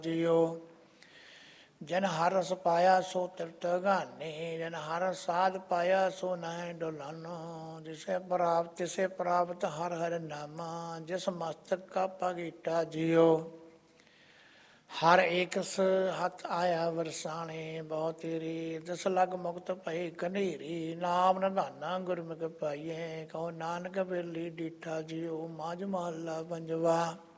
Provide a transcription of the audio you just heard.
ਜਿਉ। ਜਨ ਹਰ ਰਸ ਪਾਇਆ ਸੋ ਤ੍ਰਿਪਤ ਗਾਨੇ, ਜਨ ਹਰ ਸਾਧ ਪਾਇਆ ਸੋ ਨਾਹਿ ਡੁਲਾਨੋ। ਜਿਸੇ ਪ੍ਰਾਪਤ ਤਿਸੇ ਪ੍ਰਾਪਤ ਹਰ ਹਰ ਨਾਮਾ, ਜਿਸ ਮਸਤਕ ਕਾ ਪਗੀਟਾ ਜਿਉ। ਹਰ ਏਕਸ ਹੱਥ ਆਇਆ ਵਰਸਾਣੇ, ਬਹੁ ਤੇਰੇ ਦਸ ਲਗ ਮੁਕਤ ਭਏ ਕਨੇਰੀ। ਨਾਮ ਨਿਧਾਨਾ ਗੁਰਮੁਖ ਪਾਈਐ, ਕਹੋ ਨਾਨਕ ਬਿਰਲੀ ਡੀਠਾ ਜਿਉ। ਮਾਝ ਮਹੱਲਾ ਪੰਜਵਾ।